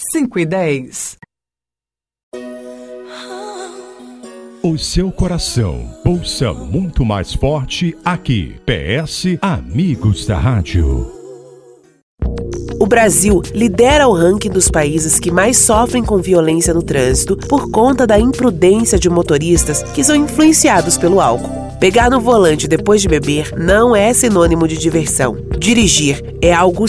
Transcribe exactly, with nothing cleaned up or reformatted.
cinco e dez. O seu coração pulsa muito mais forte aqui. P S Amigos da Rádio. O Brasil lidera o ranking dos países que mais sofrem com violência no trânsito por conta da imprudência de motoristas que são influenciados pelo álcool. Pegar no volante depois de beber não é sinônimo de diversão. Dirigir é algo